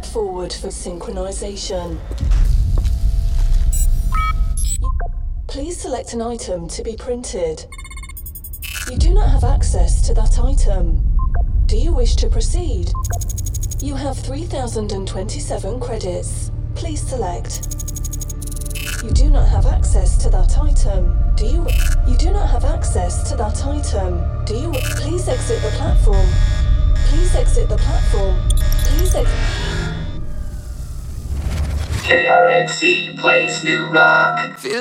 Step forward for synchronization. Please select an item to be printed. You do not have access to that item. Do you wish to proceed? You have 3,027 credits. Please select. You do not have access to that item. Do you? You do not have access to that item. Do you? Please exit the platform. Please exit the platform. Please exit. KRXC plays new rock. Feel